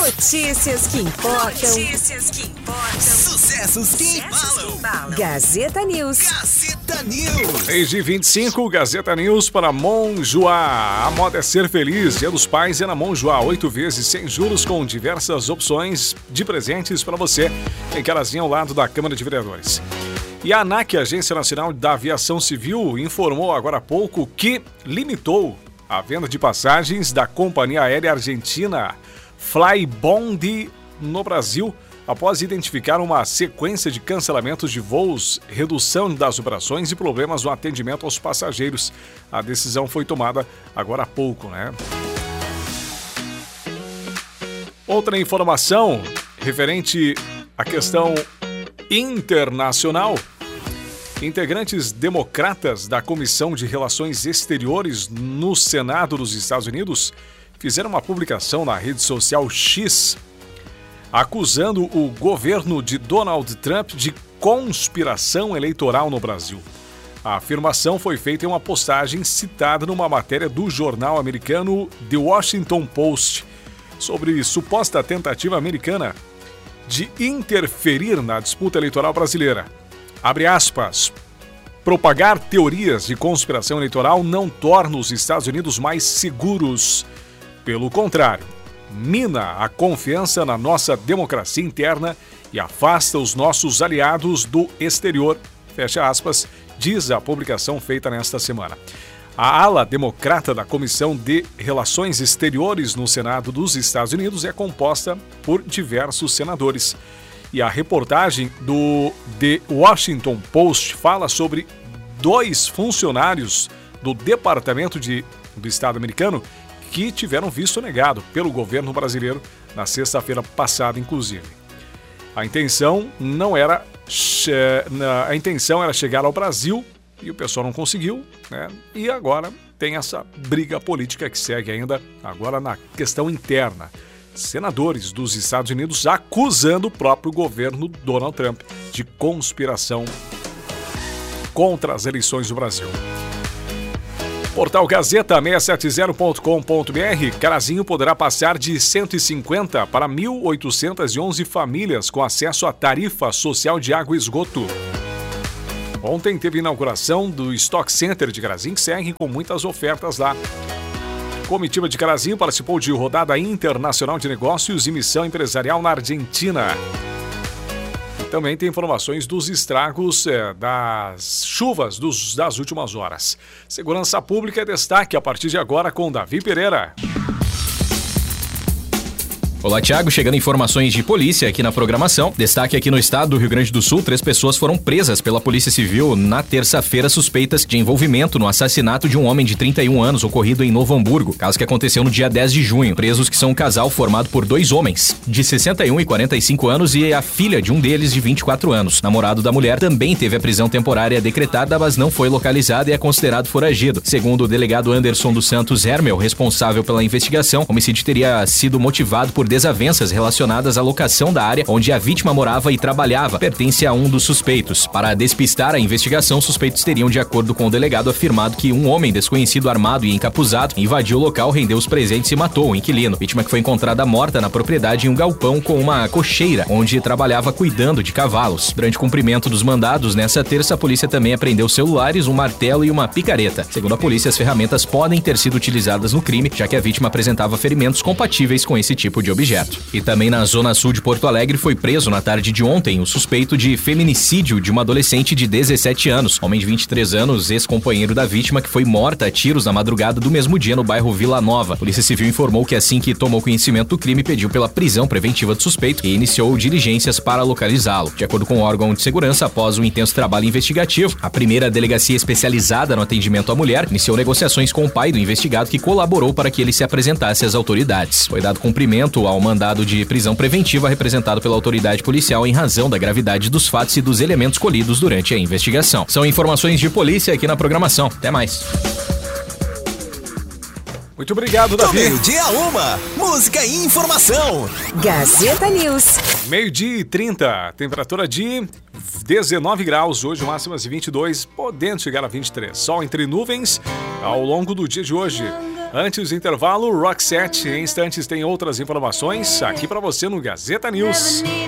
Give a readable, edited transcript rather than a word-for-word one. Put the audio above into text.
Notícias que importam. Sucessos que embalam. Gazeta News. Gazeta News. 6h25, Gazeta News para Monjoá. A moda é ser feliz. Dia dos Pais é na Monjoá. 8 vezes sem juros com diversas opções de presentes para você. Em Carazinho, ao lado da Câmara de Vereadores. E a ANAC, Agência Nacional da Aviação Civil, informou agora há pouco que limitou a venda de passagens da companhia aérea argentina Flybond no Brasil, após identificar uma sequência de cancelamentos de voos, redução das operações e problemas no atendimento aos passageiros. A decisão foi tomada agora há pouco, né? Outra informação referente à questão internacional. Integrantes democratas da Comissão de Relações Exteriores no Senado dos Estados Unidos fizeram uma publicação na rede social X, acusando o governo de Donald Trump de conspiração eleitoral no Brasil. A afirmação foi feita em uma postagem citada numa matéria do jornal americano The Washington Post sobre suposta tentativa americana de interferir na disputa eleitoral brasileira. Abre aspas. Propagar teorias de conspiração eleitoral não torna os Estados Unidos mais seguros. Pelo contrário, mina a confiança na nossa democracia interna e afasta os nossos aliados do exterior. Fecha aspas, diz a publicação feita nesta semana. A ala democrata da Comissão de Relações Exteriores no Senado dos Estados Unidos é composta por diversos senadores. E a reportagem do The Washington Post fala sobre 2 funcionários do Departamento do Estado americano que tiveram visto negado pelo governo brasileiro na sexta-feira passada, inclusive. A intenção era chegar ao Brasil e o pessoal não conseguiu, né? E agora tem essa briga política que segue ainda agora na questão interna. Senadores dos Estados Unidos acusando o próprio governo Donald Trump de conspiração contra as eleições do Brasil. Portal Gazeta 670.com.br. Carazinho poderá passar de 150 para 1.811 famílias com acesso à tarifa social de água e esgoto. Ontem teve inauguração do Stock Center de Carazinho, que segue com muitas ofertas lá. Comitiva de Carazinho participou de rodada internacional de negócios e missão empresarial na Argentina. Também tem informações dos estragos das chuvas das últimas horas. Segurança Pública é destaque a partir de agora com Davi Pereira. Olá, Thiago. Chegando informações de polícia aqui na programação. Destaque aqui no estado do Rio Grande do Sul, 3 pessoas foram presas pela Polícia Civil na terça-feira suspeitas de envolvimento no assassinato de um homem de 31 anos ocorrido em Novo Hamburgo. Caso que aconteceu no dia 10 de junho. Presos que são um casal formado por 2 homens, de 61 e 45 anos e a filha de um deles de 24 anos. Namorado da mulher também teve a prisão temporária decretada, mas não foi localizado e é considerado foragido. Segundo o delegado Anderson dos Santos Hermel, responsável pela investigação, o homicídio teria sido motivado por desavenças relacionadas à locação da área onde a vítima morava e trabalhava, pertence a um dos suspeitos. Para despistar a investigação, suspeitos teriam, de acordo com o delegado, afirmado que um homem desconhecido armado e encapuzado invadiu o local, rendeu os presentes e matou o inquilino. Vítima que foi encontrada morta na propriedade em um galpão com uma cocheira, onde trabalhava cuidando de cavalos. Durante o cumprimento dos mandados, nessa terça, a polícia também apreendeu celulares, um martelo e uma picareta. Segundo a polícia, as ferramentas podem ter sido utilizadas no crime, já que a vítima apresentava ferimentos compatíveis com esse tipo de objeto. E também na zona sul de Porto Alegre foi preso na tarde de ontem o suspeito de feminicídio de uma adolescente de 17 anos. Homem de 23 anos, ex-companheiro da vítima, que foi morta a tiros na madrugada do mesmo dia no bairro Vila Nova. A Polícia Civil informou que assim que tomou conhecimento do crime, pediu pela prisão preventiva do suspeito e iniciou diligências para localizá-lo. De acordo com o órgão de segurança, após um intenso trabalho investigativo, a primeira delegacia especializada no atendimento à mulher iniciou negociações com o pai do investigado, que colaborou para que ele se apresentasse às autoridades. Foi dado cumprimento ao mandado de prisão preventiva representado pela autoridade policial em razão da gravidade dos fatos e dos elementos colhidos durante a investigação. São informações de polícia aqui na programação. Até mais. Muito obrigado, Davi. Meio-dia 1, música e informação. Gazeta News. 12h30, temperatura de 19 graus, hoje máximas de 22, podendo chegar a 23. Sol entre nuvens ao longo do dia de hoje. Antes do intervalo, Roxette. Em instantes tem outras informações aqui para você no Gazeta News.